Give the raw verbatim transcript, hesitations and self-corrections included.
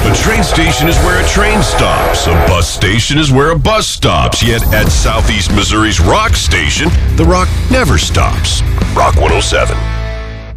A train station is where a train stops. A bus station is where a bus stops. Yet at Southeast Missouri's Rock Station, the rock never stops. Rock one oh seven.